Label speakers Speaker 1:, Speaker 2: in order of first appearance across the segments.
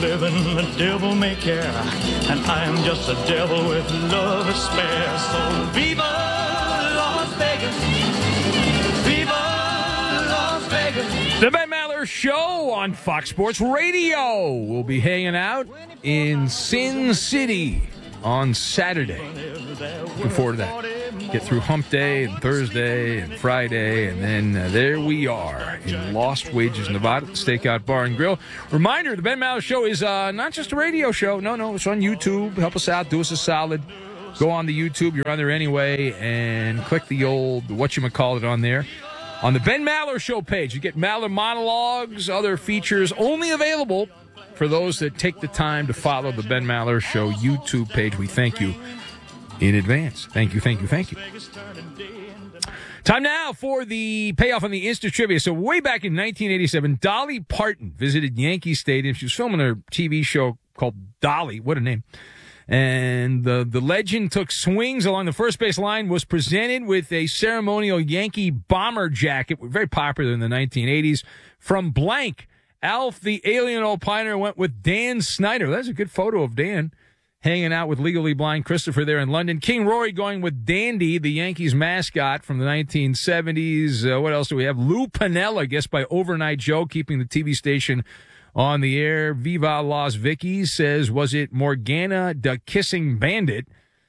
Speaker 1: Living the devil may care, and I am just a devil with love to spare. So viva Las Vegas, viva Las Vegas.
Speaker 2: The Ben Maller Show on Fox Sports Radio. We'll be hanging out in Sin City on Saturday. Looking forward to that. Get through Hump Day and Thursday and Friday, and then there we are in Lost Wages, Nevada, the Stakeout Bar and Grill. Reminder, the Ben Maller Show is not just a radio show. No, it's on YouTube. Help us out. Do us a solid. Go on the YouTube. You're on there anyway, and click the old whatchamacallit on there. On the Ben Maller Show page, you get Maller monologues, other features only available for those that take the time to follow the Ben Maller Show YouTube page. We thank you in advance. Thank you. Time now for the payoff on the Insta Trivia. So way back in 1987, Dolly Parton visited Yankee Stadium. She was filming her TV show called Dolly. What a name. And the legend took swings along the first base line, was presented with a ceremonial Yankee bomber jacket, very popular in the 1980s, from blank. Alf the Alien Opiner went with Dan Snyder. That's a good photo of Dan hanging out with Legally Blind Christopher there in London. King Rory going with Dandy, the Yankees mascot from the 1970s. What else do we have? Lou Piniella, guessed by Overnight Joe, keeping the TV station on the air. Viva Las Vickies says, was it Morgana the Kissing Bandit?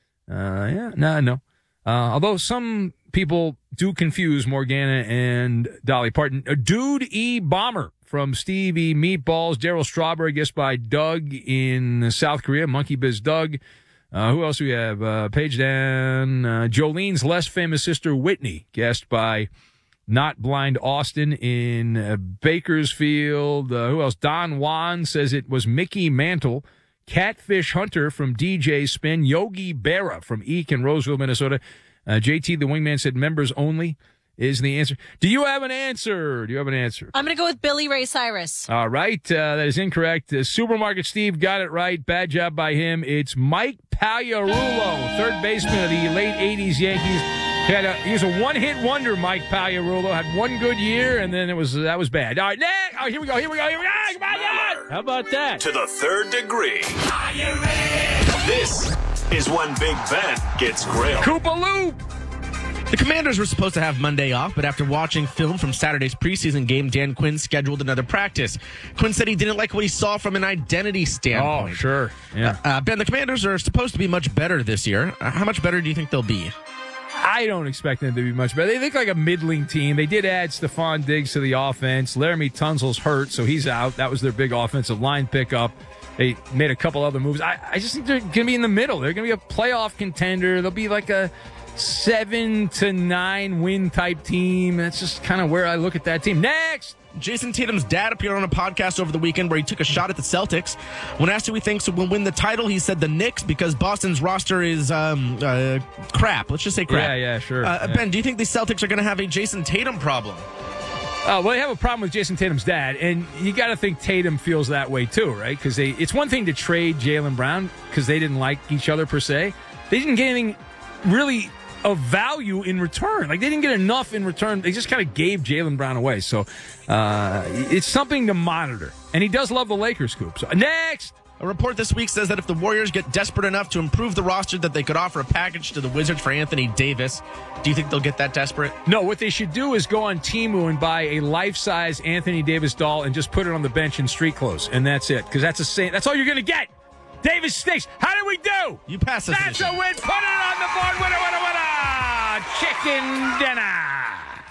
Speaker 2: No. Although some people do confuse Morgana and Dolly Parton. Dude E. Bomber from Steve E. Meatballs. Daryl Strawberry, guessed by Doug in South Korea. Monkey Biz Doug. Who else do we have? Page down. Jolene's less famous sister, Whitney, guessed by Not Blind Austin in Bakersfield. Who else? Don Juan says it was Mickey Mantle. Catfish Hunter from DJ Spin. Yogi Berra from Eek in Roseville, Minnesota. JT the Wingman said members only is the answer. Do you have an answer?
Speaker 3: I'm going to go with Billy Ray Cyrus.
Speaker 2: All right. That is incorrect. Supermarket Steve got it right. Bad job by him. It's Mike Pagliarulo, third baseman of the late 80s Yankees. He was a one-hit wonder, Mike Pagliarulo. Had one good year, and then that was bad. All right, next. Oh, here we go. Come on. How about that?
Speaker 4: To the third degree. Are you ready? This is when Big Ben gets grilled.
Speaker 2: Koopa Loop.
Speaker 5: The Commanders were supposed to have Monday off, but after watching film from Saturday's preseason game, Dan Quinn scheduled another practice. Quinn said he didn't like what he saw from an identity standpoint.
Speaker 2: Oh, sure. Yeah.
Speaker 5: Ben, the Commanders are supposed to be much better this year. How much better do you think they'll be?
Speaker 2: I don't expect them to be much better. They look like a middling team. They did add Stephon Diggs to the offense. Laramie Tunsil's hurt, so he's out. That was their big offensive line pickup. They made a couple other moves. I just think they're going to be in the middle. They're going to be a playoff contender. They'll be like a 7-9 win type team. That's just kind of where I look at that team. Next!
Speaker 5: Jason Tatum's dad appeared on a podcast over the weekend where he took a shot at the Celtics. When asked who he thinks will win the title, he said the Knicks because Boston's roster is crap. Let's just say crap.
Speaker 2: Yeah, sure.
Speaker 5: Ben, do you think the Celtics are going to have a Jason Tatum problem?
Speaker 2: Well, they have a problem with Jason Tatum's dad, and you got to think Tatum feels that way too, right? Because it's one thing to trade Jaylen Brown because they didn't like each other per se. They didn't get anything really of value in return. Like, they didn't get enough in return. They just kind of gave Jaylen Brown away. So it's something to monitor. And he does love the Lakers, Coop. So, next!
Speaker 5: A report this week says that if the Warriors get desperate enough to improve the roster, that they could offer a package to the Wizards for Anthony Davis. Do you think they'll get that desperate?
Speaker 2: No, what they should do is go on Temu and buy a life-size Anthony Davis doll and just put it on the bench in street clothes. And that's it. Because that's all you're going to get. Davis stinks. How did we do?
Speaker 5: You passed this.
Speaker 2: That's a win. Put it on the board. Winner. Chicken dinner.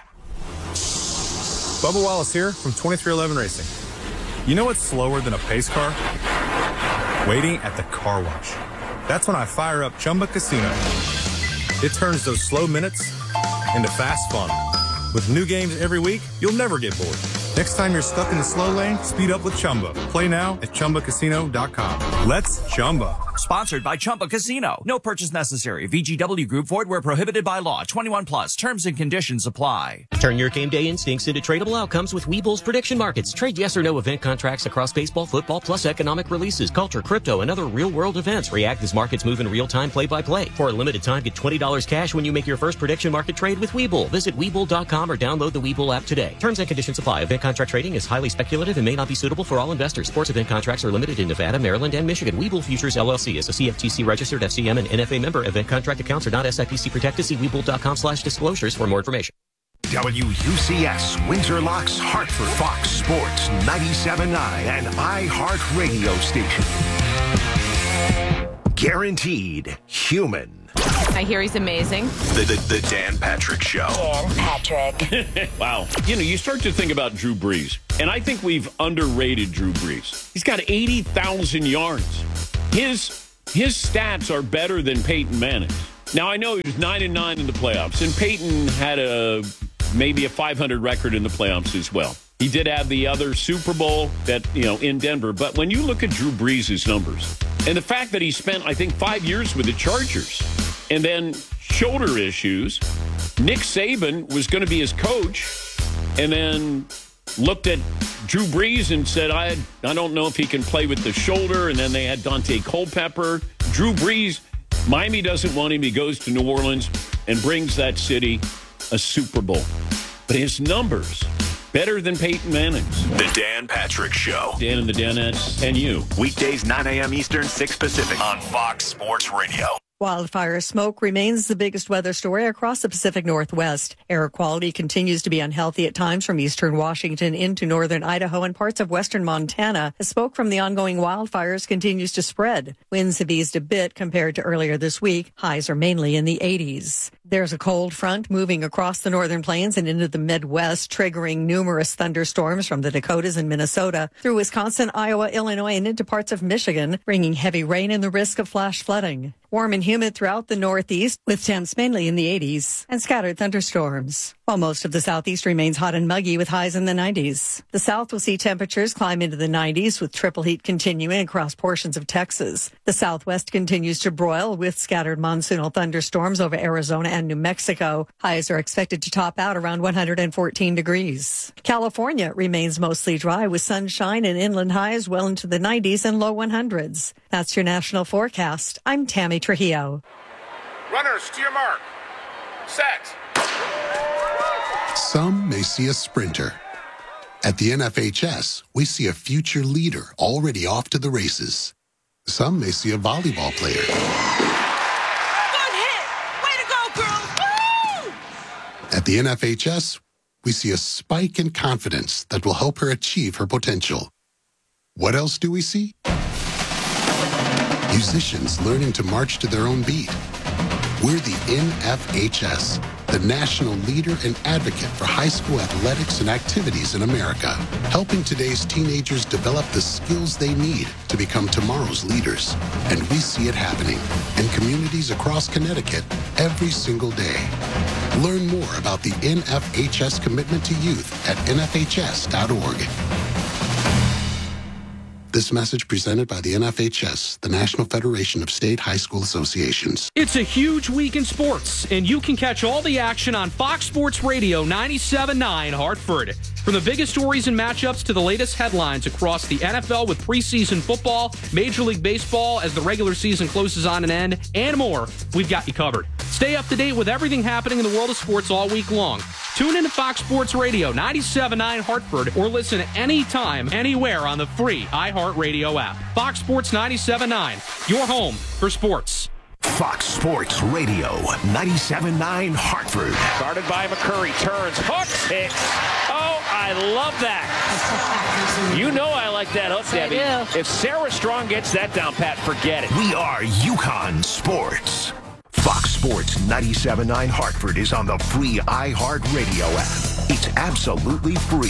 Speaker 6: Bubba Wallace here from 2311 Racing. You know what's slower than a pace car? Waiting at the car wash. That's when I fire up Chumba Casino. It turns those slow minutes into fast fun. With new games every week, you'll never get bored. Next time you're stuck in the slow lane, speed up with Chumba. Play now at ChumbaCasino.com. Let's Chumba.
Speaker 7: Sponsored by Chumba Casino. No purchase necessary. VGW Group. Void where prohibited by law. 21 plus. Terms and conditions apply.
Speaker 8: Turn your game day instincts into tradable outcomes with Webull's prediction markets. Trade yes or no event contracts across baseball, football, plus economic releases, culture, crypto, and other real-world events. React as markets move in real time, play-by-play. For a limited time, get $20 cash when you make your first prediction market trade with Webull. Visit Webull.com or download the Webull app today. Terms and conditions apply. Event contract trading is highly speculative and may not be suitable for all investors. Sports event contracts are limited in Nevada, Maryland, and Michigan. Webull Futures LLC is a CFTC registered FCM and NFA member. Event contract accounts are not SIPC protected. See Webull.com/disclosures for more information.
Speaker 9: WUCS, Windsor Locks, Hartford, Fox Sports 97.9 and iHeartRadio station. Guaranteed human.
Speaker 10: I hear he's amazing.
Speaker 4: The Dan Patrick Show.
Speaker 11: Dan Patrick.
Speaker 12: Wow. You start to think about Drew Brees, and I think we've underrated Drew Brees. He's got 80,000 yards. His stats are better than Peyton Manning's. Now, I know he was 9-9 in the playoffs, and Peyton had maybe a 500 record in the playoffs as well. He did have the other Super Bowl in Denver. But when you look at Drew Brees' numbers, and the fact that he spent, I think, 5 years with the Chargers, and then shoulder issues, Nick Saban was going to be his coach, and then looked at Drew Brees and said, I don't know if he can play with the shoulder. And then they had Dante Culpepper. Drew Brees, Miami doesn't want him. He goes to New Orleans and brings that city a Super Bowl. But his numbers, better than Peyton Manning's.
Speaker 4: The Dan Patrick Show.
Speaker 12: Dan and the Danettes and you.
Speaker 4: Weekdays, 9 a.m. Eastern, 6 Pacific on Fox Sports Radio.
Speaker 13: Wildfire smoke remains the biggest weather story across the Pacific Northwest. Air quality continues to be unhealthy at times from eastern Washington into northern Idaho and parts of western Montana as smoke from the ongoing wildfires continues to spread. Winds have eased a bit compared to earlier this week. Highs are mainly in the 80s. There's a cold front moving across the northern plains and into the Midwest, triggering numerous thunderstorms from the Dakotas and Minnesota through Wisconsin, Iowa, Illinois, and into parts of Michigan, bringing heavy rain and the risk of flash flooding. Warm and humid throughout the Northeast, with temps mainly in the 80s, and scattered thunderstorms. While most of the Southeast remains hot and muggy with highs in the 90s. The South will see temperatures climb into the 90s, with triple heat continuing across portions of Texas. The Southwest continues to broil with scattered monsoonal thunderstorms over Arizona and New Mexico. Highs are expected to top out around 114 degrees. California remains mostly dry with sunshine and inland highs well into the 90s and low 100s. That's your national forecast. I'm Tammy Trujillo.
Speaker 14: Runners to your mark. Set.
Speaker 15: Some may see a sprinter. At the NFHS, we see a future leader already off to the races. Some may see a volleyball player.
Speaker 16: Good hit! Way to go, girl! Woo!
Speaker 15: At the NFHS, we see a spike in confidence that will help her achieve her potential. What else do we see? Musicians learning to march to their own beat. We're the NFHS, the national leader and advocate for high school athletics and activities in America, helping today's teenagers develop the skills they need to become tomorrow's leaders. And we see it happening in communities across Connecticut every single day. Learn more about the NFHS commitment to youth at nfhs.org. This message presented by the NFHS, the National Federation of State High School Associations.
Speaker 17: It's a huge week in sports, and you can catch all the action on Fox Sports Radio 97.9 Hartford. From the biggest stories and matchups to the latest headlines across the NFL with preseason football, Major League Baseball as the regular season closes on an end, and more, we've got you covered. Stay up to date with everything happening in the world of sports all week long. Tune in to Fox Sports Radio 97.9 Hartford or listen anytime, anywhere on the free iHeartRadio app. Fox Sports 97.9, your home for sports.
Speaker 9: Fox Sports Radio 97.9 Hartford.
Speaker 18: Guarded by McCurry, turns, hooks, hits. Oh, I love that. You know I like that hook, Debbie. If Sarah Strong gets that down, Pat, forget it.
Speaker 9: We are UConn Sports. Fox Sports 97.9 Hartford is on the free iHeartRadio app. It's absolutely free.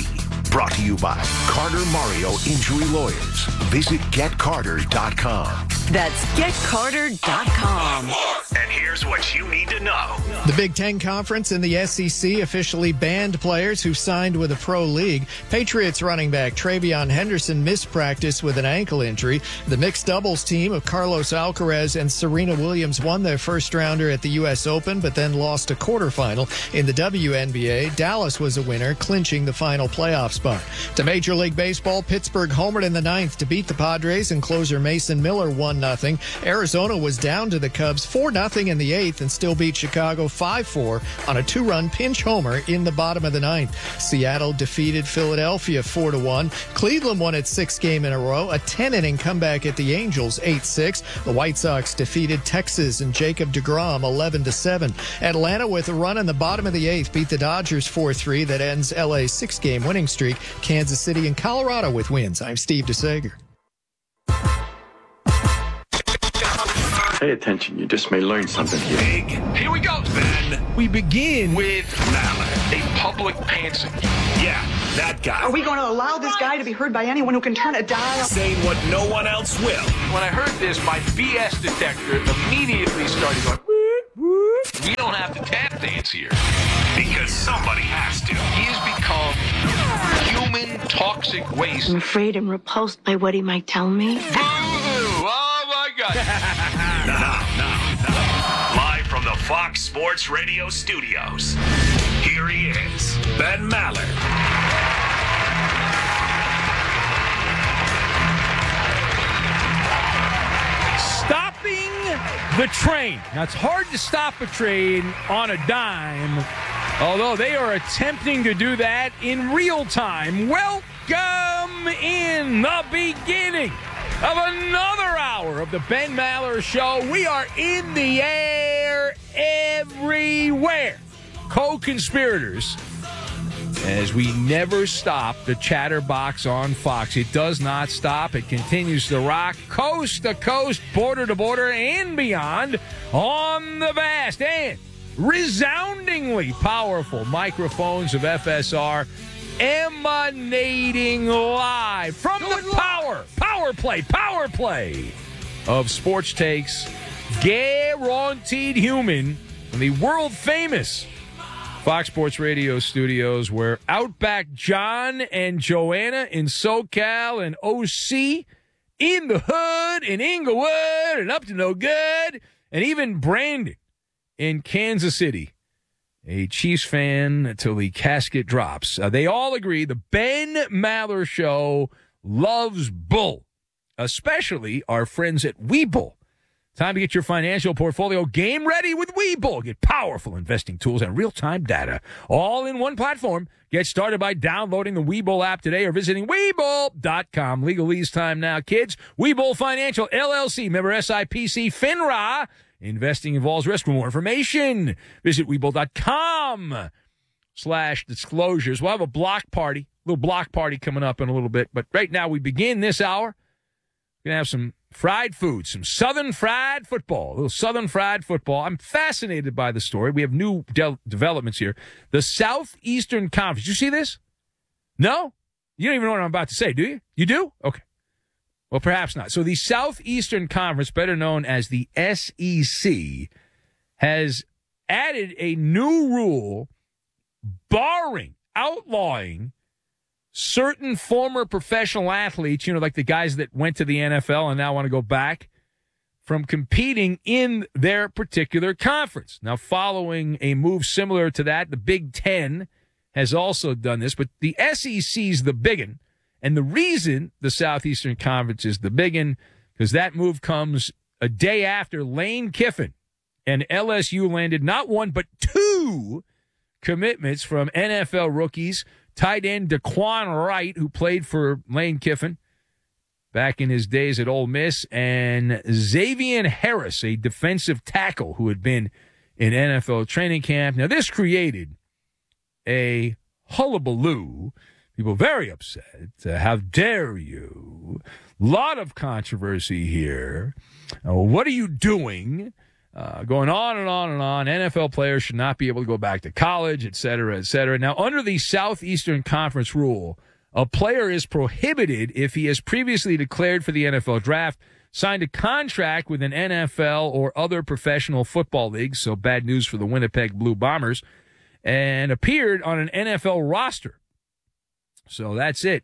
Speaker 9: Brought to you by Carter Mario Injury Lawyers. Visit GetCarter.com.
Speaker 11: That's GetCarter.com.
Speaker 4: And here's what you need to know.
Speaker 19: The Big Ten Conference and the SEC officially banned players who signed with a pro league. Patriots running back Travion Henderson missed practice with an ankle injury. The mixed doubles team of Carlos Alcaraz and Serena Williams won their first rounder at the U.S. Open, but then lost a quarterfinal. In the WNBA, Dallas was a winner, clinching the final playoff spot. To Major League Baseball, Pittsburgh homered in the ninth to beat the Padres, and closer Mason Miller 1-0. Arizona was down to the Cubs 4-0 in the eighth and still beat Chicago 5-4 on a 2-run pinch homer in the bottom of the ninth. Seattle defeated Philadelphia 4-1. Cleveland won its sixth game in a row, a 10-inning comeback at the Angels 8-6. The White Sox defeated Texas and Jacob deGrom 11-7. Atlanta, with a run in the bottom of the eighth, beat the Dodgers 4-3. That ends LA's six-game winning streak. Kansas City and Colorado with wins. I'm Steve DeSager.
Speaker 20: Pay attention, you just may learn something here.
Speaker 21: Here we go, Ben. We begin with Maller, a public pantsing.
Speaker 4: Yeah, that guy.
Speaker 22: Are we going to allow this guy to be heard by anyone who can turn a dial?
Speaker 4: Saying what no one else will.
Speaker 21: When I heard this, my BS detector immediately started going, whoop, whoop. We don't have to tap dance here.
Speaker 4: Because somebody has to.
Speaker 21: He has become human toxic waste.
Speaker 23: I'm afraid I'm repulsed by what he might tell me.
Speaker 21: Boo-hoo! Oh, my God.
Speaker 4: No. Live from the Fox Sports Radio studios, here he is, Ben Maller.
Speaker 2: Stopping the train. Now, it's hard to stop a train on a dime, although they are attempting to do that in real time. Welcome in the beginning of another hour of the Ben Maller Show. We are in the air everywhere. Co-conspirators, as we never stop the chatterbox on Fox. It does not stop. It continues to rock coast to coast, border to border, and beyond on the vast and resoundingly powerful microphones of FSR, emanating live from the power play of Sports Takes, guaranteed human, from the world famous Fox Sports Radio studios, where Outback John and Joanna in SoCal and OC in the hood in Inglewood and up to no good, and even Brandon in Kansas City, a Chiefs fan until the casket drops. They all agree the Ben Maller Show loves bull, especially our friends at Webull. Time to get your financial portfolio game ready with Webull. Get powerful investing tools and real-time data all in one platform. Get started by downloading the Webull app today or visiting Webull.com. Legalese time now, kids. Webull Financial, LLC, member SIPC, FINRA. Investing involves risk. For more information, visit Webull.com/disclosures. We'll have a little block party coming up in a little bit. But right now, we begin this hour. We're going to have some fried food, some Southern fried football, a little Southern fried football. I'm fascinated by the story. We have new developments here. The Southeastern Conference. You see this? No? You don't even know what I'm about to say, do you? You do? Okay. Well, perhaps not. So the Southeastern Conference, better known as the SEC, has added a new rule outlawing certain former professional athletes, like the guys that went to the NFL and now want to go back, from competing in their particular conference. Now, following a move similar to that, the Big Ten has also done this, but the SEC's the biggin'. And the reason the Southeastern Conference is the biggin', because that move comes a day after Lane Kiffin and LSU landed not one but two commitments from NFL rookies. Tight end Daquan Wright, who played for Lane Kiffin back in his days at Ole Miss, and Xavier Harris, a defensive tackle who had been in NFL training camp. Now, this created a hullabaloo. People very upset. How dare you? Lot of controversy here. What are you doing? Going on and on and on. NFL players should not be able to go back to college, et cetera, et cetera. Now, under the Southeastern Conference rule, A player is prohibited if he has previously declared for the NFL draft, signed a contract with an NFL or other professional football league, so bad news for the Winnipeg Blue Bombers, and appeared on an NFL roster. So that's it.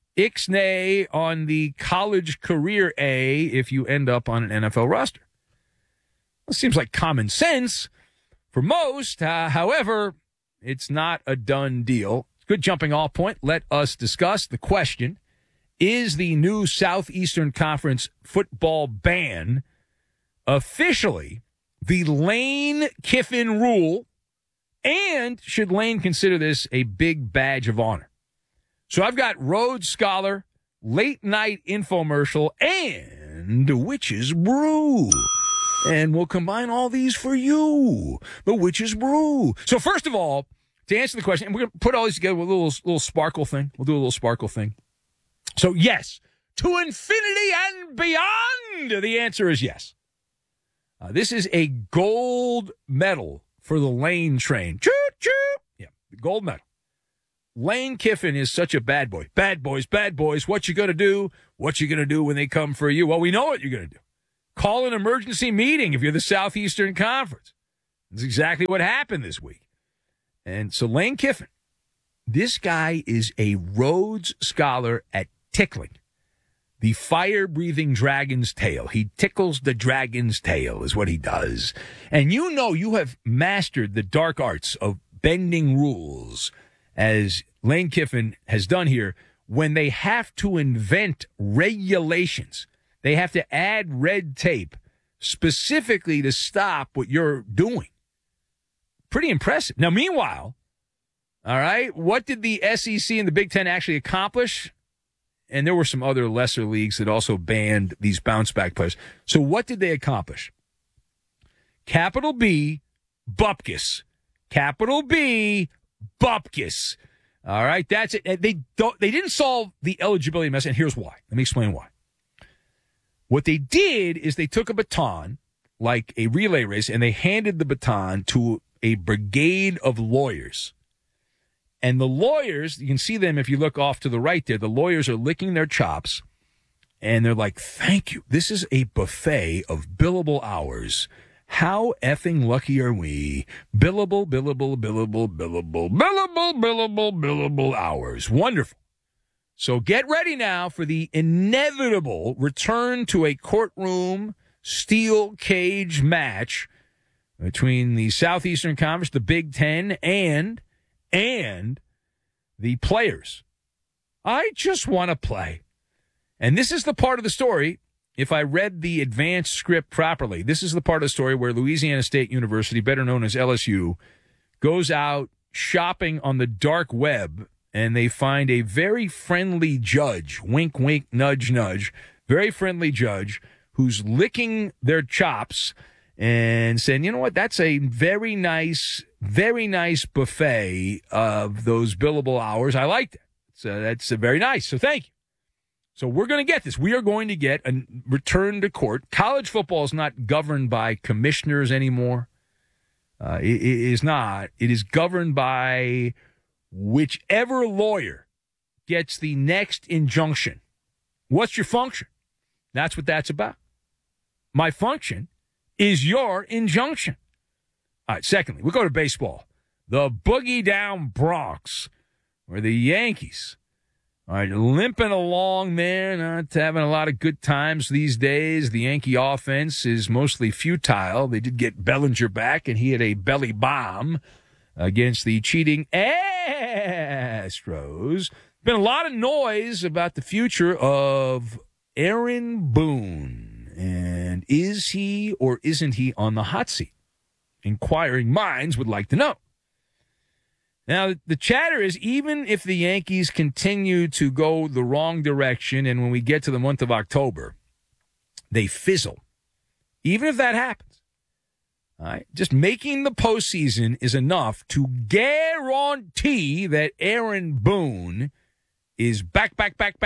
Speaker 2: Ixnay on the college career A if you end up on an NFL roster. Well, seems like common sense for most. However, it's not a done deal. Good jumping off point. Let us discuss the question. Is the new Southeastern Conference football ban officially the Lane Kiffin rule? And should Lane consider this a big badge of honor? So I've got Rhodes Scholar, late night infomercial, and Witch's Brew. And we'll combine all these for you. The Witch's Brew. So first of all, to answer the question, and we're going to put all these together with a little sparkle thing. We'll do a little sparkle thing. So yes, to infinity and beyond, the answer is yes. This is a gold medal for the Lane train. Choo-choo! Yeah, the gold medal. Lane Kiffin is such a bad boy. Bad boys, what you going to do? What you going to do when they come for you? Well, we know what you're going to do. Call an emergency meeting if you're the Southeastern Conference. That's exactly what happened this week. And so Lane Kiffin, this guy is a Rhodes Scholar at tickling the fire-breathing dragon's tail. He tickles the dragon's tail is what he does. And you know you have mastered the dark arts of bending rules, as Lane Kiffin has done here, when they have to invent regulations. They have to add red tape specifically to stop what you're doing. Pretty impressive. Now, meanwhile, all right, what did the SEC and the Big Ten actually accomplish? And there were some other lesser leagues that also banned these bounce-back players. So what did they accomplish? Capital B, Bupkis. Capital B, Bupkis. All right, that's it. They didn't solve the eligibility mess, and here's why. Let me explain why. What they did is they took a baton, like a relay race, and they handed the baton to a brigade of lawyers. And the lawyers, you can see them if you look off to the right there, the lawyers are licking their chops, and they're like, thank you. This is a buffet of billable hours. How effing lucky are we? Billable, billable, billable, billable, billable, billable, billable hours. Wonderful. So get ready now for the inevitable return to a courtroom steel cage match between the Southeastern Conference, the Big Ten, and the players. I just want to play. And this is the part of the story, if I read the advanced script properly, this is the part of the story where Louisiana State University, better known as LSU, goes out shopping on the dark web, and they find a very friendly judge, wink, wink, nudge, nudge, very friendly judge who's licking their chops and saying, you know what, that's a very nice buffet of those billable hours. I like that. So that's very nice. So thank you. So we're going to get this. We are going to get a return to court. College football is not governed by commissioners anymore. It is not. It is governed by whichever lawyer gets the next injunction. What's your function? That's what that's about. My function is your injunction. All right, secondly, we go to baseball. The Boogie Down Bronx, or the Yankees, all right, limping along there, not having a lot of good times these days. The Yankee offense is mostly futile. They did get Bellinger back, and he had a belly bomb against the cheating Astros. Been a lot of noise about the future of Aaron Boone. And is he or isn't he on the hot seat? Inquiring minds would like to know. Now, the chatter is even if the Yankees continue to go the wrong direction and when we get to the month of October, they fizzle. Even if that happens, all right, just making the postseason is enough to guarantee that Aaron Boone is back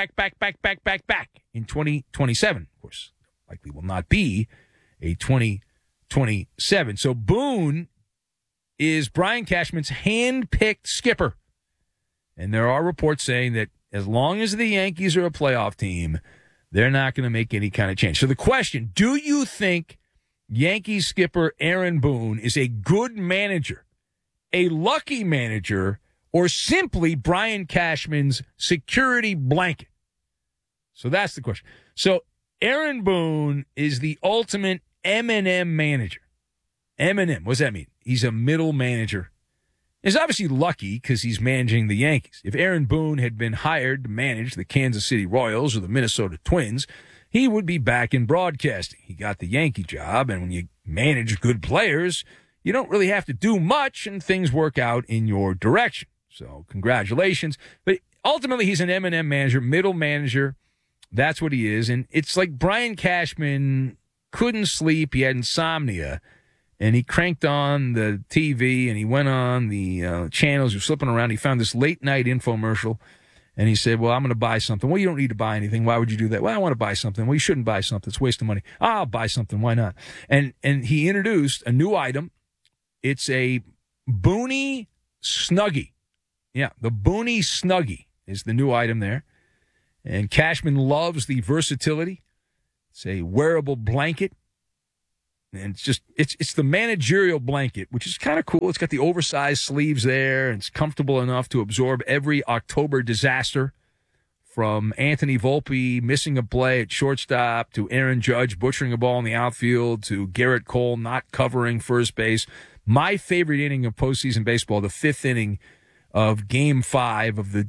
Speaker 2: in 2027. Of course, likely will not be a 2027. So Boone is Brian Cashman's hand-picked skipper. And there are reports saying that as long as the Yankees are a playoff team, they're not going to make any kind of change. So the question, do you think Yankees skipper Aaron Boone is a good manager, a lucky manager, or simply Brian Cashman's security blanket? So that's the question. So Aaron Boone is the ultimate M&M manager. M&M, what does that mean? He's a middle manager. He's obviously lucky because he's managing the Yankees. If Aaron Boone had been hired to manage the Kansas City Royals or the Minnesota Twins, he would be back in broadcasting. He got the Yankee job, and when you manage good players, you don't really have to do much, and things work out in your direction. So congratulations. But ultimately, he's an M&M manager, middle manager. That's what he is. And it's like Brian Cashman couldn't sleep. He had insomnia. And he cranked on the TV, and he went on the channels. He was flipping around. He found this late-night infomercial, and he said, well, I'm going to buy something. Well, you don't need to buy anything. Why would you do that? Well, I want to buy something. Well, you shouldn't buy something. It's a waste of money. I'll buy something. Why not? And he introduced a new item. It's a Boonie Snuggie. Yeah, the Boonie Snuggie is the new item there. And Cashman loves the versatility. It's a wearable blanket. And it's the managerial blanket, which is kind of cool. It's got the oversized sleeves there, and it's comfortable enough to absorb every October disaster, from Anthony Volpe missing a play at shortstop to Aaron Judge butchering a ball in the outfield to Garrett Cole not covering first base. My favorite inning of postseason baseball, the fifth inning of Game 5 of the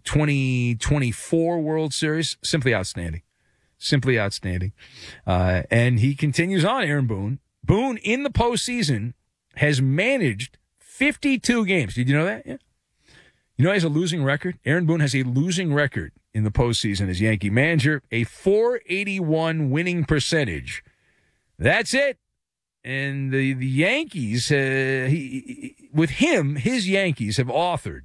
Speaker 2: 2024 World Series, simply outstanding. Simply outstanding. And he continues on, Aaron Boone. Boone, in the postseason, has managed 52 games. Did you know that? Yeah. You know he has a losing record? Aaron Boone has a losing record in the postseason as Yankee manager, a .481 winning percentage. That's it. And the Yankees, with him, his Yankees have authored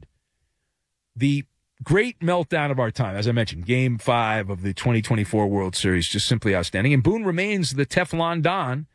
Speaker 2: the great meltdown of our time. As I mentioned, Game 5 of the 2024 World Series, just simply outstanding. And Boone remains the Teflon Don.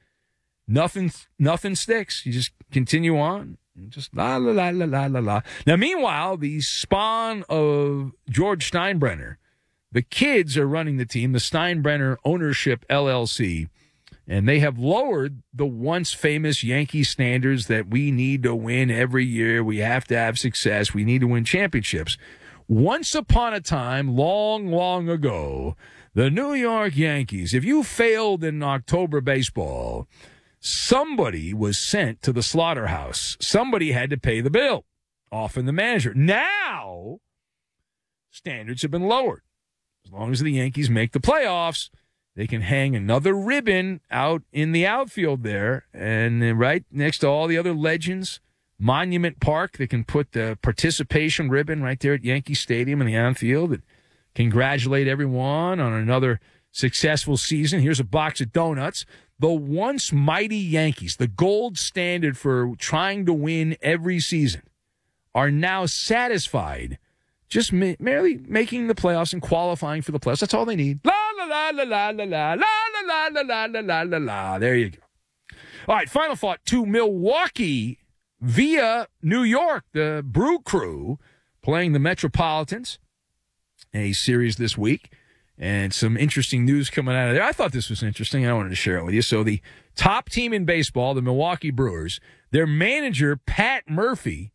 Speaker 2: Nothing sticks. You just continue on. Just la, la, la, la, la, la, la. Now, meanwhile, the spawn of George Steinbrenner, the kids are running the team, the Steinbrenner Ownership LLC, and they have lowered the once famous Yankee standards that we need to win every year. We have to have success. We need to win championships. Once upon a time, long, long ago, the New York Yankees, if you failed in October baseball, somebody was sent to the slaughterhouse. Somebody had to pay the bill, often the manager. Now, standards have been lowered. As long as the Yankees make the playoffs, they can hang another ribbon out in the outfield there, and right next to all the other legends, Monument Park, they can put the participation ribbon right there at Yankee Stadium in the outfield and congratulate everyone on another successful season. Here's a box of donuts. The once mighty Yankees, the gold standard for trying to win every season, are now satisfied just merely making the playoffs and qualifying for the playoffs. That's all they need. La, la, la, la, la, la, la, la, la, la, la, la, la, la, la. There you go. All right, final thought to Milwaukee via New York. The Brew Crew playing the Metropolitans, a series this week. And some interesting news coming out of there. I thought this was interesting. I wanted to share it with you. So the top team in baseball, the Milwaukee Brewers, their manager, Pat Murphy,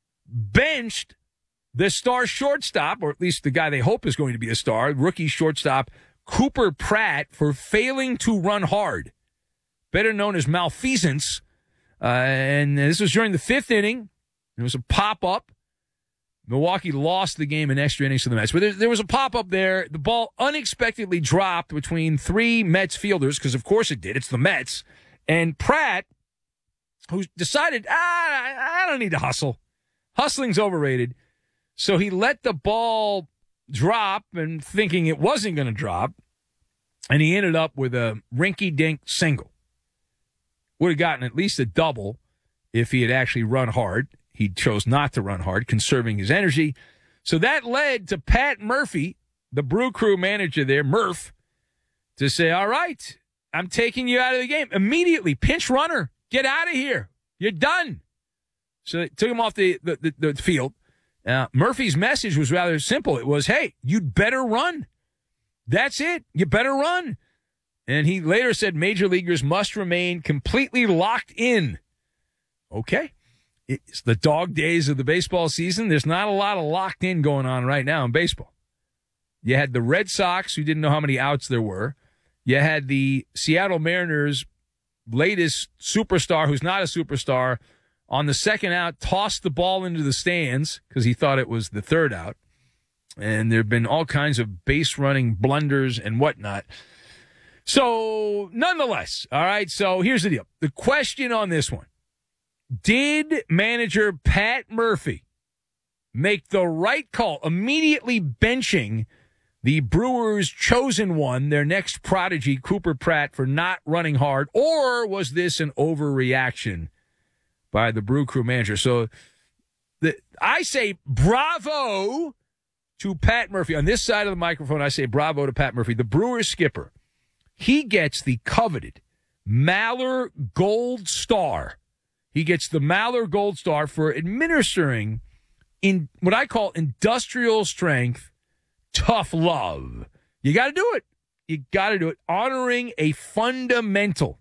Speaker 2: benched the star shortstop, or at least the guy they hope is going to be a star, rookie shortstop Cooper Pratt, for failing to run hard, better known as malfeasance. And this was during the fifth inning. It was a pop-up. Milwaukee lost the game in extra innings to the Mets. But there was a pop-up there. The ball unexpectedly dropped between three Mets fielders, because of course it did. It's the Mets. And Pratt, who decided, I don't need to hustle. Hustling's overrated. So he let the ball drop, and thinking it wasn't going to drop, and he ended up with a rinky-dink single. Would have gotten at least a double if he had actually run hard. He chose not to run hard, conserving his energy. So that led to Pat Murphy, the Brew Crew manager there, Murph, to say, all right, I'm taking you out of the game. Immediately, pinch runner, get out of here. You're done. So they took him off the field. Murphy's message was rather simple. It was, hey, you'd better run. That's it. You better run. And he later said major leaguers must remain completely locked in. Okay. It's the dog days of the baseball season. There's not a lot of locked in going on right now in baseball. You had the Red Sox, who didn't know how many outs there were. You had the Seattle Mariners' latest superstar, who's not a superstar, on the second out, tossed the ball into the stands because he thought it was the third out. And there have been all kinds of base-running blunders and whatnot. So, nonetheless, all right, so here's the deal. The question on this one. Did manager Pat Murphy make the right call, immediately benching the Brewers' chosen one, their next prodigy, Cooper Pratt, for not running hard, or was this an overreaction by the Brew Crew manager? So I say bravo to Pat Murphy. On this side of the microphone, I say bravo to Pat Murphy, the Brewers skipper. He gets the coveted Maller Gold Star. He gets the Maller Gold Star for administering in what I call industrial strength, tough love. You got to do it. You got to do it. Honoring a fundamental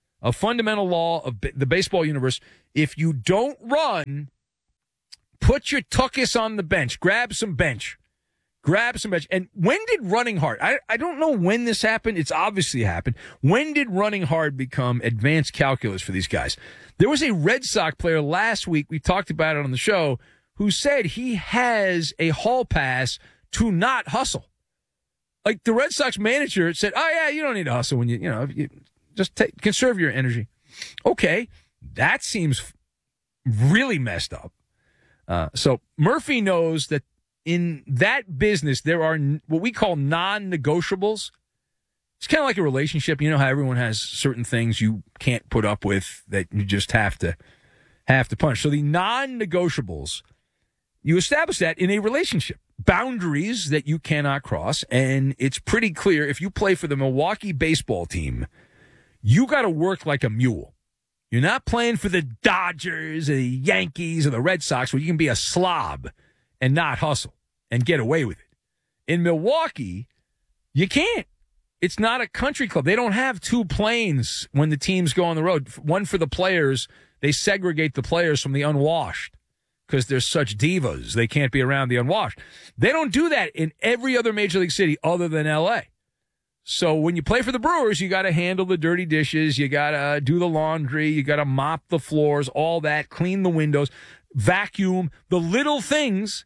Speaker 2: law of the baseball universe. If you don't run, put your tuchus on the bench. Grab some bench. And when did running hard? I don't know when this happened. It's obviously happened. When did running hard become advanced calculus for these guys? There was a Red Sox player last week, we talked about it on the show, who said he has a hall pass to not hustle. Like the Red Sox manager said, oh, yeah, you don't need to hustle when you just conserve your energy. Okay, that seems really messed up. So Murphy knows that in that business, there are what we call non-negotiables. It's kind of like a relationship. You know how everyone has certain things you can't put up with that you just have to punish. So the non-negotiables, you establish that in a relationship. Boundaries that you cannot cross, and it's pretty clear if you play for the Milwaukee baseball team, you got to work like a mule. You're not playing for the Dodgers or the Yankees or the Red Sox where you can be a slob and not hustle and get away with it. In Milwaukee, you can't. It's not a country club. They don't have two planes when the teams go on the road. One for the players. They segregate the players from the unwashed because they're such divas. They can't be around the unwashed. They don't do that in every other major league city other than L.A. So when you play for the Brewers, you got to handle the dirty dishes. You got to do the laundry. You got to mop the floors, all that, clean the windows, vacuum. The little things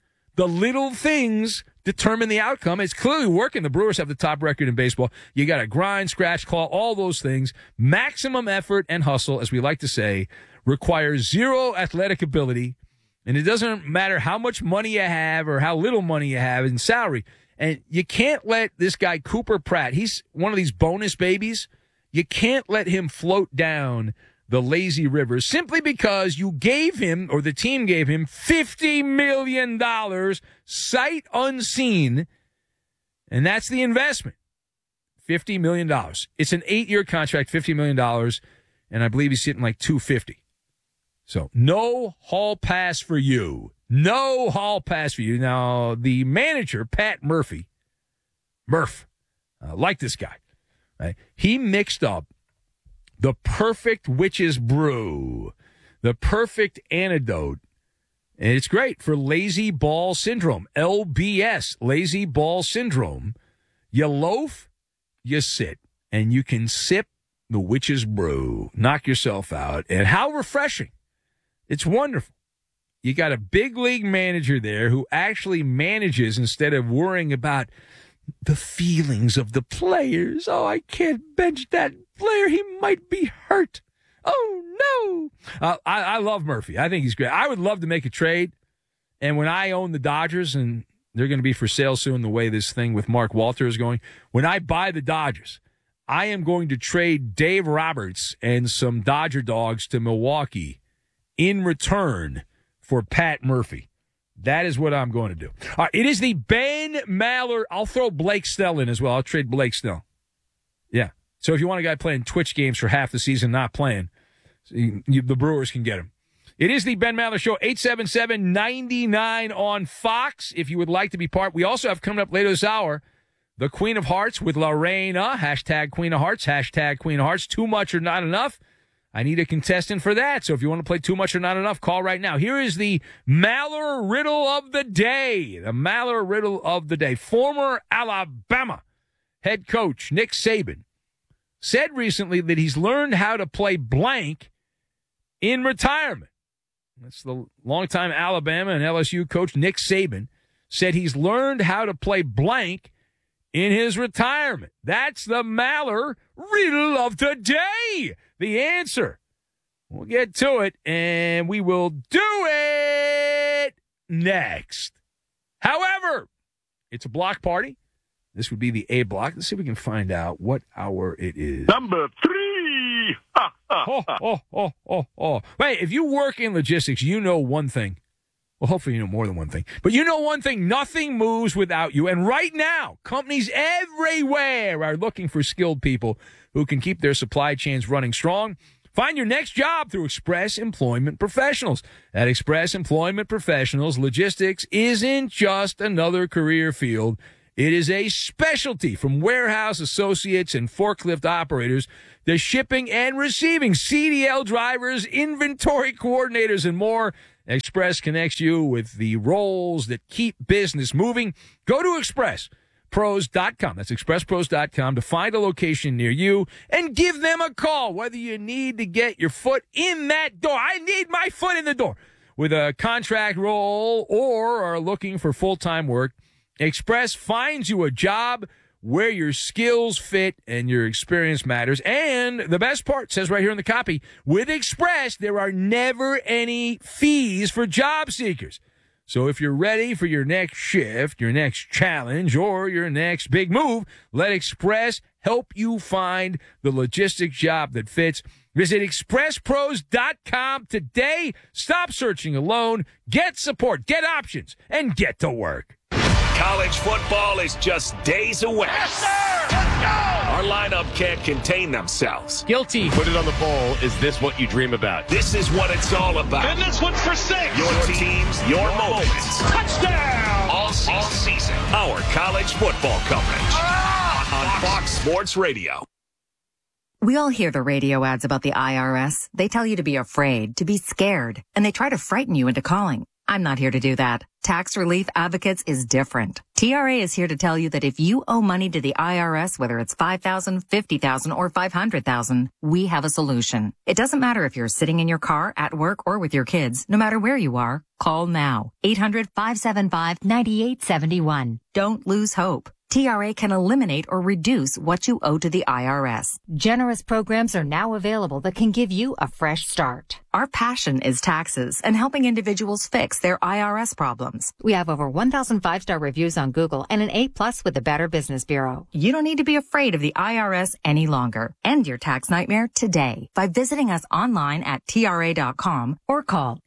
Speaker 2: determine the outcome. It's clearly working. The Brewers have the top record in baseball. You got to grind, scratch, claw, all those things. Maximum effort and hustle, as we like to say, requires zero athletic ability. And it doesn't matter how much money you have or how little money you have in salary. And you can't let this guy, Cooper Pratt, he's one of these bonus babies. You can't let him float down the lazy river simply because you gave him, or the team gave him, $50 million, sight unseen. And that's the investment. $50 million. It's an 8-year contract, $50 million. And I believe he's sitting like $250. So no hall pass for you. No hall pass for you. Now, the manager, Pat Murphy, like this guy, right? He mixed up the perfect witch's brew, the perfect antidote, and it's great for lazy ball syndrome, LBS, lazy ball syndrome. You loaf, you sit, and you can sip the witch's brew, knock yourself out, and how refreshing. It's wonderful. You got a big league manager there who actually manages instead of worrying about the feelings of the players. Oh, I can't bench that player. He might be hurt. Oh, no. I love Murphy. I think he's great. I would love to make a trade. And when I own the Dodgers, and they're going to be for sale soon the way this thing with Mark Walter is going, when I buy the Dodgers, I am going to trade Dave Roberts and some Dodger dogs to Milwaukee in return for Pat Murphy. That is what I'm going to do. All right, it is the Ben Maller. I'll throw Blake Snell in as well. I'll trade Blake Snell. Yeah. So if you want a guy playing Twitch games for half the season, not playing, the Brewers can get him. It is the Ben Maller Show, 877-99 on Fox, if you would like to be part. We also have coming up later this hour, the Queen of Hearts with Lorena, hashtag Queen of Hearts, hashtag Queen of Hearts. Too much or not enough? I need a contestant for that. So if you want to play Too Much or Not Enough, call right now. Here is the Maller Riddle of the Day. The Maller Riddle of the Day. Former Alabama head coach Nick Saban said recently that he's learned how to play blank in retirement. That's the longtime Alabama and LSU coach Nick Saban said he's learned how to play blank in his retirement. That's the Maller Riddle of the Day. The answer. We'll get to it, and we will do it next. However, it's a block party. This would be the A block. Let's see if we can find out what hour it is.
Speaker 4: Number 3.
Speaker 2: Wait, if you work in logistics, you know one thing. Well, hopefully you know more than one thing. But you know one thing, nothing moves without you. And right now, companies everywhere are looking for skilled people who can keep their supply chains running strong. Find your next job through Express Employment Professionals. At Express Employment Professionals, logistics isn't just another career field. It is a specialty, from warehouse associates and forklift operators to shipping and receiving, CDL drivers, inventory coordinators, and more. Express connects you with the roles that keep business moving. Go to expresspros.com. That's expresspros.com to find a location near you and give them a call, whether you need to get your foot in that door. I need my foot in the door with a contract role or are looking for full-time work. Express finds you a job where your skills fit and your experience matters. And the best part, says right here in the copy, with Express, there are never any fees for job seekers. So if you're ready for your next shift, your next challenge, or your next big move, let Express help you find the logistics job that fits. Visit expresspros.com today. Stop searching alone. Get support, get options, and get to work.
Speaker 4: College football is just days away.
Speaker 18: Yes, sir! Let's go!
Speaker 4: Our lineup can't contain themselves.
Speaker 17: Guilty.
Speaker 18: Put it on the bowl. Is this what you dream about?
Speaker 4: This is what it's all about.
Speaker 18: And this one's for 6.
Speaker 4: Your teams, your moments.
Speaker 18: Touchdown!
Speaker 4: All season. Our college football coverage. On Fox Sports Radio.
Speaker 1: We all hear the radio ads about the IRS. They tell you to be afraid, to be scared, and they try to frighten you into calling. I'm not here to do that. Tax Relief Advocates is different. TRA is here to tell you that if you owe money to the IRS, whether it's $5,000, $50,000, or $500,000, we have a solution. It doesn't matter if you're sitting in your car, at work, or with your kids. No matter where you are, call now. 800-575-9871. Don't lose hope. TRA can eliminate or reduce what you owe to the IRS.
Speaker 3: Generous programs are now available that can give you a fresh start.
Speaker 1: Our passion is taxes and helping individuals fix their IRS problems.
Speaker 3: We have over 1,000 5-star reviews on Google and an A+ with the Better Business Bureau.
Speaker 1: You don't need to be afraid of the IRS any longer. End your tax nightmare today by visiting us online at TRA.com or call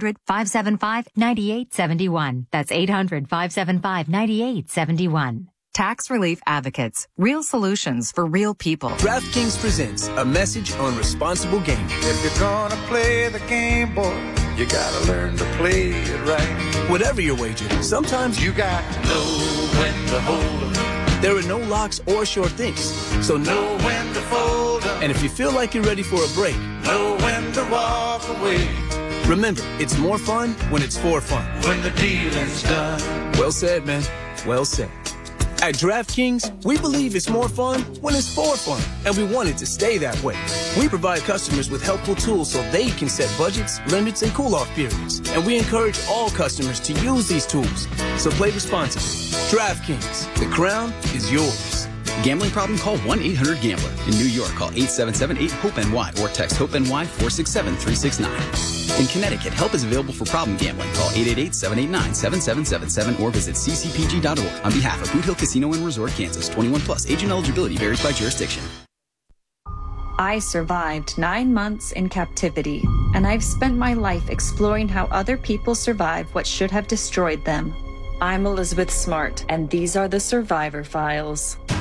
Speaker 1: 800-575-9871. That's 800-575-9871. Tax Relief Advocates. Real solutions for real people.
Speaker 5: DraftKings presents a message on responsible gaming.
Speaker 24: If you're gonna play the game, boy, you gotta learn to play it right.
Speaker 5: Whatever your wager, sometimes
Speaker 24: you got to know when to hold up.
Speaker 5: There are no locks or short things, so
Speaker 24: know when to fold up.
Speaker 5: And if you feel like you're ready for a break,
Speaker 24: know when to walk away.
Speaker 5: Remember, it's more fun when it's for fun.
Speaker 24: When the dealing's done.
Speaker 5: Well said, man. Well said. At DraftKings, we believe it's more fun when it's for fun, and we want it to stay that way. We provide customers with helpful tools so they can set budgets, limits, and cool-off periods. And we encourage all customers to use these tools. So play responsibly. DraftKings, the crown is yours.
Speaker 25: Gambling problem? Call 1-800-GAMBLER. In New York, call 877-8-HOPE-NY or text HOPE-NY 467-369. In Connecticut, help is available for problem gambling. Call 888-789-7777 or visit ccpg.org. On behalf of Boot Hill Casino and Resort, Kansas, 21 plus. Age and eligibility varies by jurisdiction.
Speaker 26: I survived 9 months in captivity, and I've spent my life exploring how other people survive what should have destroyed them. I'm Elizabeth Smart, and these are the Survivor Files.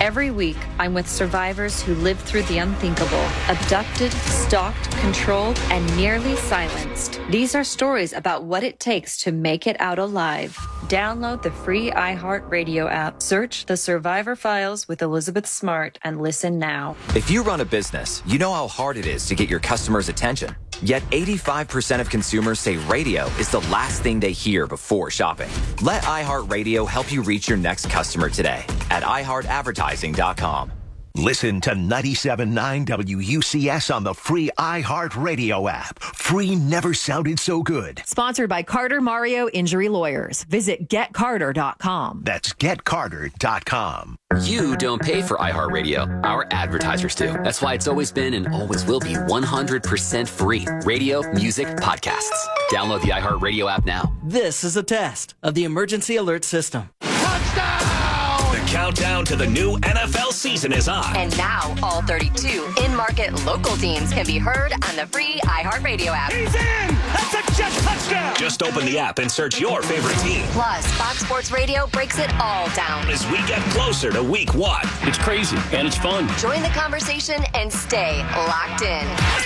Speaker 26: Every week, I'm with survivors who lived through the unthinkable, abducted, stalked, controlled, and nearly silenced. These are stories about what it takes to make it out alive. Download the free iHeartRadio app. Search The Survivor Files with Elizabeth Smart and listen now.
Speaker 6: If you run a business, you know how hard it is to get your customers' attention. Yet 85% of consumers say radio is the last thing they hear before shopping. Let iHeartRadio help you reach your next customer today at iHeartAdvertising.com.
Speaker 9: Listen to 97.9 WUCS on the free iHeartRadio app. Free never sounded so good.
Speaker 7: Sponsored by Carter Mario Injury Lawyers. Visit GetCarter.com.
Speaker 9: That's GetCarter.com.
Speaker 8: You don't pay for iHeartRadio. Our advertisers do. That's why it's always been and always will be 100% free. Radio, music, podcasts. Download the iHeartRadio app now.
Speaker 10: This is a test of the emergency alert system.
Speaker 4: Countdown to the new NFL season is on.
Speaker 12: And now, all 32 in-market local teams can be heard on the free iHeartRadio app.
Speaker 4: He's in! That's a jet touchdown! Just open the app and search your favorite team.
Speaker 12: Plus, Fox Sports Radio breaks it all down.
Speaker 4: As we get closer to week 1.
Speaker 18: It's crazy, and it's fun.
Speaker 12: Join the conversation and stay locked in.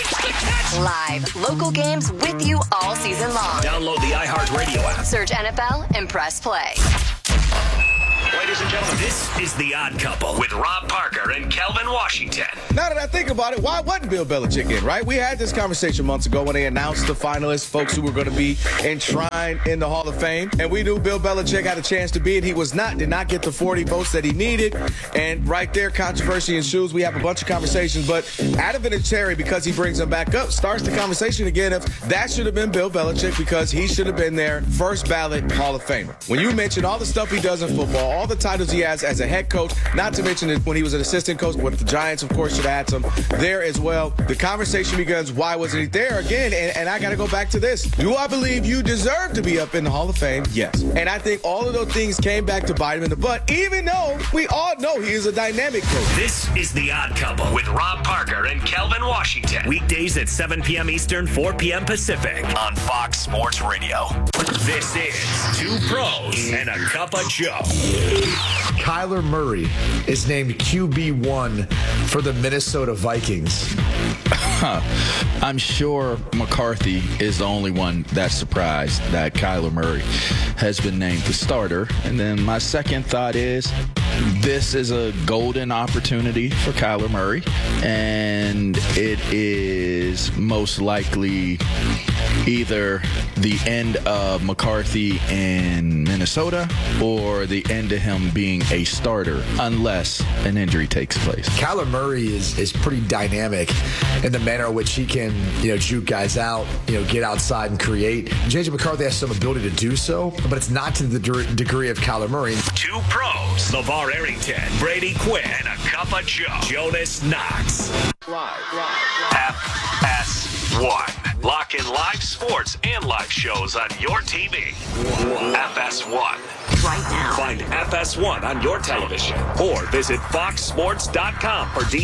Speaker 12: Live, local games with you all season long.
Speaker 4: Download the iHeartRadio app.
Speaker 12: Search NFL and press play.
Speaker 4: Ladies and gentlemen, this is The Odd Couple with Rob Parker and Kelvin Washington.
Speaker 13: Now that I think about it, why wasn't Bill Belichick in, right? We had this conversation months ago when they announced the finalists, folks who were going to be enshrined in the Hall of Fame. And we knew Bill Belichick had a chance to be, and he was not, did not get the 40 votes that he needed. And right there, controversy ensues. We have a bunch of conversations, but Adam Vinatieri, because he brings them back up, starts the conversation again if that should have been Bill Belichick because he should have been there, first ballot Hall of Famer. When you mention all the stuff he does in football, all the titles he has as a head coach, not to mention when he was an assistant coach with the Giants, of course, should have had some there as well. The conversation begins, why wasn't he there again? And I got to go back to this. Do I believe you deserve to be up in the Hall of Fame? Yes. And I think all of those things came back to bite him in the butt, even though we all know he is a dynamic coach.
Speaker 4: This is The Odd Couple with Rob Parker and Kelvin Washington. Weekdays at 7 p.m. Eastern, 4 p.m. Pacific on Fox Sports Radio. This is Two Pros and a Cup of Joe.
Speaker 27: Kyler Murray is named QB1 for the Minnesota Vikings.
Speaker 28: I'm sure McCarthy is the only one that's surprised that Kyler Murray has been named the starter. And then my second thought is this is a golden opportunity for Kyler Murray, and it is most likely either the end of McCarthy in Minnesota or the end of him being a starter unless an injury takes place.
Speaker 27: Kyler Murray is pretty dynamic in the manner in which he can, juke guys out, get outside and create. J.J. McCarthy has some ability to do so, but it's not to the degree of Kyler Murray.
Speaker 4: Two Pros, LeVar Arrington, Brady Quinn, and a Cup of Joe, Jonas Knox. FS1. Lock in live sports and live shows on your TV. FS1.
Speaker 11: Right now.
Speaker 4: Find FS1 on your television or visit foxsports.com for details.